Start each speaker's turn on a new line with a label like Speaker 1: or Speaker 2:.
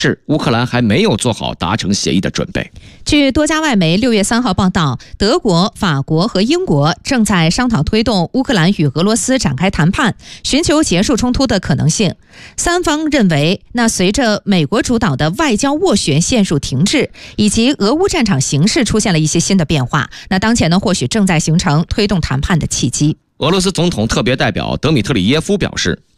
Speaker 1: 乌克兰还没有做好达成协议的准备。
Speaker 2: 据多家外媒6月3号报道，德国、法国和英国正在商讨推动乌克兰与俄罗斯展开谈判，寻求结束冲突的可能性。三方认为，随着美国主导的外交斡旋陷入停滞，以及俄乌战场形势出现了一些新的变化，当前或许正在形成推动谈判的契机。
Speaker 1: 俄罗斯总统特别代表德米特里耶夫表示，